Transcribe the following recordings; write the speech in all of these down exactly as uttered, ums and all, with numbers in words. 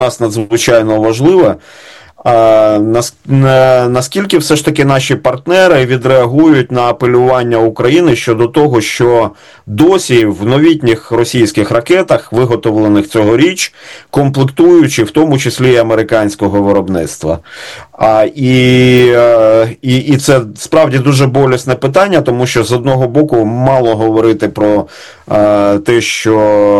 нас надзвичайно важливе. А, наскільки все ж таки наші партнери відреагують на апелювання України щодо того, що досі в новітніх російських ракетах, виготовлених цьогоріч, комплектуючі, в тому числі і американського виробництва. А, і, і, і це справді дуже болісне питання, тому що з одного боку мало говорити про а, те, що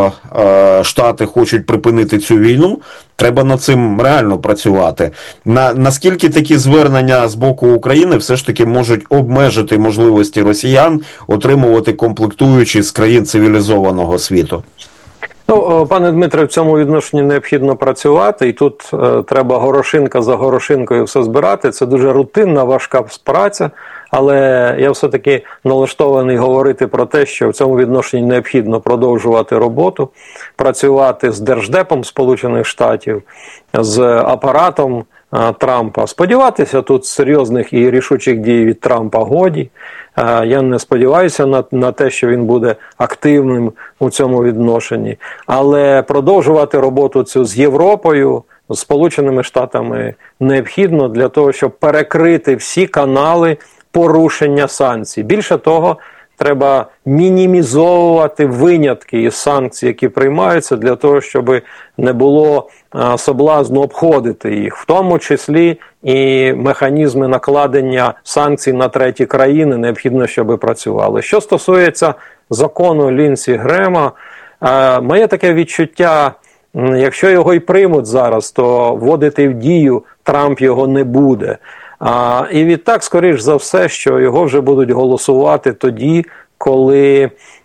а, Штати хочуть припинити цю війну, треба над цим реально працювати. На, наскільки такі звернення з боку України все ж таки можуть обмежити можливості росіян отримувати комплектуючі з країн цивілізованого світу? Ну, пане Дмитре, в цьому відношенні необхідно працювати, і тут е, треба горошинка за горошинкою все збирати. Це дуже рутинна, важка праця, але я все-таки налаштований говорити про те, що в цьому відношенні необхідно продовжувати роботу, працювати з Держдепом Сполучених Штатів, з апаратом е, Трампа. Сподіватися тут серйозних і рішучих дій від Трампа годі. Е, я не сподіваюся на, на те, що він буде активним у цьому відношенні. Але продовжувати роботу цю з Європою, з Сполученими Штатами необхідно для того, щоб перекрити всі канали порушення санкцій. Більше того, треба мінімізовувати винятки із санкцій, які приймаються, для того, щоб не було а, соблазну обходити їх, в тому числі і механізми накладення санкцій на треті країни необхідно, щоб працювали. Що стосується закону Лінсі Грема, а, моє таке відчуття, якщо його і приймуть зараз, то вводити в дію Трамп його не буде. А, і відтак, скоріш за все, що його вже будуть голосувати тоді, коли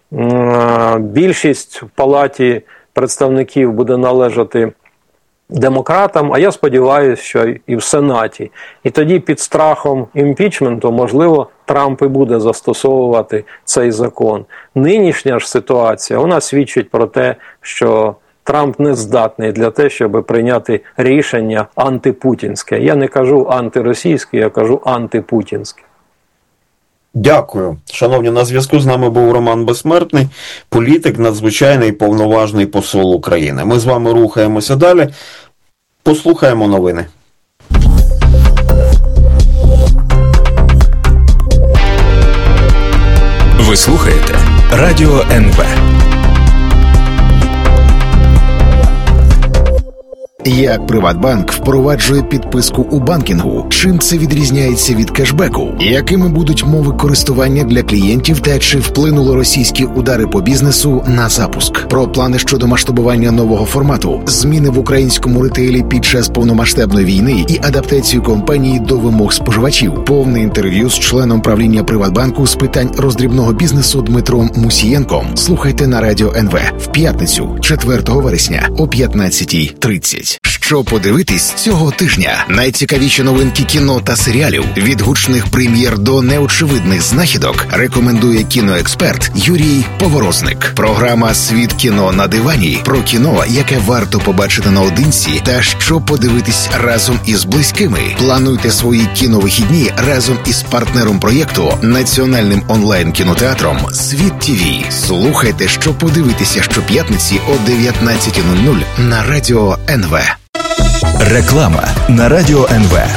м, більшість в Палаті представників буде належати демократам, а я сподіваюся, що і в Сенаті. І тоді під страхом імпічменту, можливо, Трамп і буде застосовувати цей закон. Нинішня ж ситуація, вона свідчить про те, що Трамп не здатний для того, щоб прийняти рішення антипутінське. Я не кажу антиросійське, я кажу антипутінське. Дякую. Шановні, на зв'язку з нами був Роман Безсмертний, політик, надзвичайний повноважний посол України. Ми з вами рухаємося далі. Послухаємо новини. Ви слухаєте Радіо ен ве. Як Приватбанк впроваджує підписку у банкінгу? Чим це відрізняється від кешбеку? Якими будуть мови користування для клієнтів та чи вплинули російські удари по бізнесу на запуск? Про плани щодо масштабування нового формату, зміни в українському ретейлі під час повномасштабної війни і адаптацію компанії до вимог споживачів. Повне інтерв'ю з членом правління Приватбанку з питань роздрібного бізнесу Дмитром Мусієнком. Слухайте на Радіо ен ве в п'ятницю, четвертого вересня о п'ятнадцятій тридцять. Що подивитись цього тижня? Найцікавіші новинки кіно та серіалів, від гучних прем'єр до неочевидних знахідок, рекомендує кіноексперт Юрій Поворозник. Програма «Світ кіно на дивані» про кіно, яке варто побачити наодинці та що подивитись разом із близькими. Плануйте свої кіновихідні разом із партнером проєкту, національним онлайн-кінотеатром «Світ ТІВІ». Слухайте, що подивитися щоп'ятниці о дев'ятнадцятій нуль нуль на Радіо ен ве. Реклама на Радіо ен ве.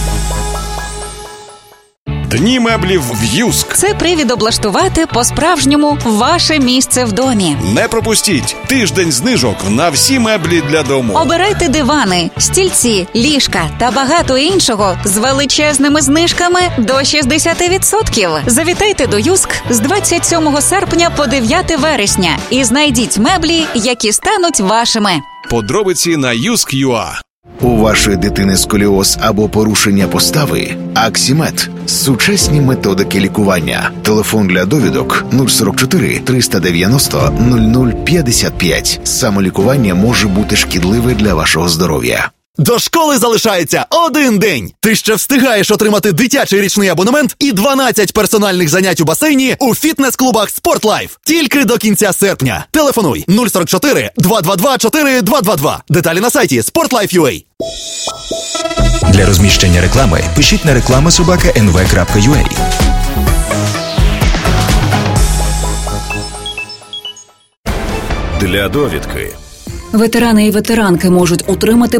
Дні меблів в Юск. Це привід облаштувати по-справжньому ваше місце в домі. Не пропустіть тиждень знижок на всі меблі для дому. Обирайте дивани, стільці, ліжка та багато іншого з величезними знижками до шістдесят відсотків. Завітайте до Юск з двадцять сьомого серпня по дев'яте вересня і знайдіть меблі, які стануть вашими. Подробиці на юск крапка ю а. У вашої дитини сколіоз або порушення постави? Аксімед. Сучасні методики лікування. Телефон для довідок нуль сорок чотири триста дев'яносто нуль нуль п'ятдесят п'ять. Самолікування може бути шкідливе для вашого здоров'я. До школи залишається один день. Ти ще встигаєш отримати дитячий річний абонемент і дванадцять персональних занять у басейні у фітнес-клубах «Спортлайф». Тільки до кінця серпня. Телефонуй нуль сорок чотири два два два чотири два два два. Деталі на сайті спортлайф крапка ю а. Для розміщення реклами пишіть на реклама собака ен ве крапка ю а. Для довідки. Ветерани і ветеранки можуть отримати